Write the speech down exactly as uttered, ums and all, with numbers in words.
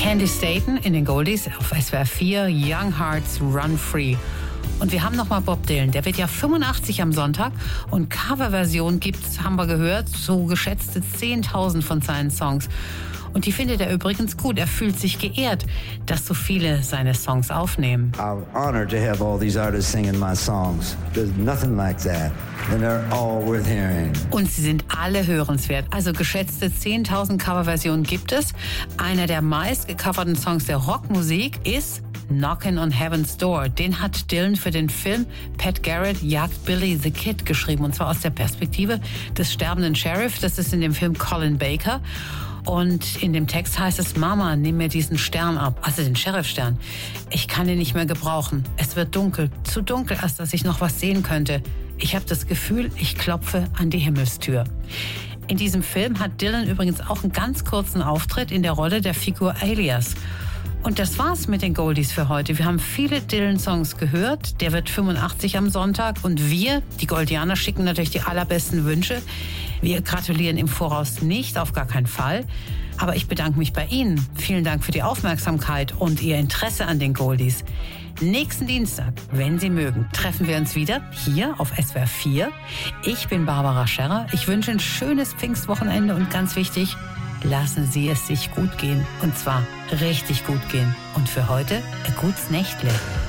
Candy Staton in den Goldies auf S W R vier, Young Hearts Run Free. Und wir haben nochmal Bob Dylan, der wird ja fünfundachtzig am Sonntag und Coverversion gibt's, haben wir gehört, so geschätzte zehntausend von seinen Songs. Und die findet er übrigens gut. Er fühlt sich geehrt, dass so viele seine Songs aufnehmen. I'm honored to have all these artists singing my songs. There's nothing like that. And they're all worth hearing. Und sie sind alle hörenswert. Also geschätzte zehntausend Coverversionen gibt es. Einer der meist gecoverten Songs der Rockmusik ist Knockin' on Heaven's Door. Den hat Dylan für den Film Pat Garrett jagt Billy the Kid geschrieben. Und zwar aus der Perspektive des sterbenden Sheriff. Das ist in dem Film Colin Baker. Und in dem Text heißt es, Mama, nimm mir diesen Stern ab, also den Sheriff-Stern. Ich kann ihn nicht mehr gebrauchen. Es wird dunkel, zu dunkel, als dass ich noch was sehen könnte. Ich habe das Gefühl, ich klopfe an die Himmelstür. In diesem Film hat Dylan übrigens auch einen ganz kurzen Auftritt in der Rolle der Figur Alias. Und das war's mit den Goldies für heute. Wir haben viele Dylan-Songs gehört. Der wird fünfundachtzig am Sonntag. Und wir, die Goldianer, schicken natürlich die allerbesten Wünsche. Wir gratulieren im Voraus nicht, auf gar keinen Fall. Aber ich bedanke mich bei Ihnen. Vielen Dank für die Aufmerksamkeit und Ihr Interesse an den Goldies. Nächsten Dienstag, wenn Sie mögen, treffen wir uns wieder hier auf S W R vier. Ich bin Barbara Scherrer. Ich wünsche ein schönes Pfingstwochenende und ganz wichtig, lassen Sie es sich gut gehen. Und zwar richtig gut gehen. Und für heute ein gutes Nächtle.